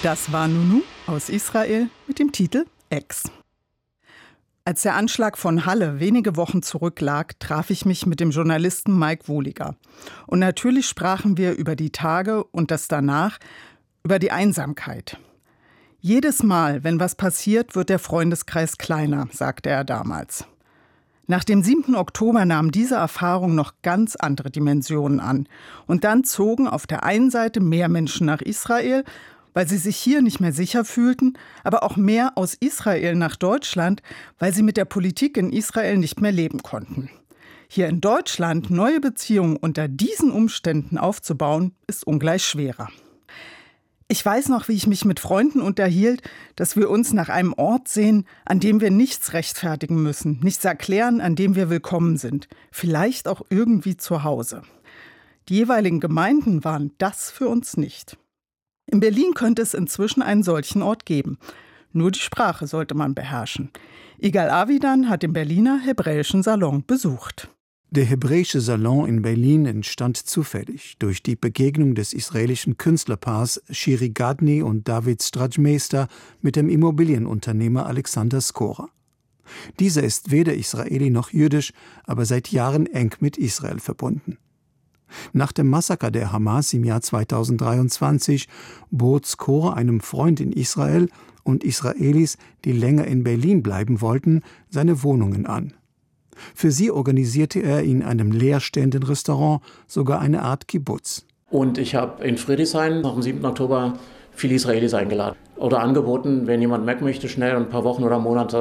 Das war Nunu aus Israel mit dem Titel Ex. Als der Anschlag von Halle wenige Wochen zurücklag, traf ich mich mit dem Journalisten Mike Wohliger. Und natürlich sprachen wir über die Tage und das danach, über die Einsamkeit. Jedes Mal, wenn was passiert, wird der Freundeskreis kleiner, sagte er damals. Nach dem 7. Oktober nahm diese Erfahrung noch ganz andere Dimensionen an. Und dann zogen auf der einen Seite mehr Menschen nach Israel, weil sie sich hier nicht mehr sicher fühlten, aber auch mehr aus Israel nach Deutschland, weil sie mit der Politik in Israel nicht mehr leben konnten. Hier in Deutschland neue Beziehungen unter diesen Umständen aufzubauen, ist ungleich schwerer. Ich weiß noch, wie ich mich mit Freunden unterhielt, dass wir uns nach einem Ort sehen, an dem wir nichts rechtfertigen müssen, nichts erklären, an dem wir willkommen sind, vielleicht auch irgendwie zu Hause. Die jeweiligen Gemeinden waren das für uns nicht. In Berlin könnte es inzwischen einen solchen Ort geben. Nur die Sprache sollte man beherrschen. Igal Avidan hat den Berliner Hebräischen Salon besucht. Der Hebräische Salon in Berlin entstand zufällig durch die Begegnung des israelischen Künstlerpaars Shiri Gadni und David Strajmeister mit dem Immobilienunternehmer Alexander Skora. Dieser ist weder Israeli noch jüdisch, aber seit Jahren eng mit Israel verbunden. Nach dem Massaker der Hamas im Jahr 2023 bot Skora einem Freund in Israel und Israelis, die länger in Berlin bleiben wollten, seine Wohnungen an. Für sie organisierte er in einem leerstehenden Restaurant sogar eine Art Kibbutz. Und ich habe in Friedrichshain nach dem 7. Oktober viele Israelis eingeladen oder angeboten, wenn jemand weg möchte, schnell ein paar Wochen oder Monate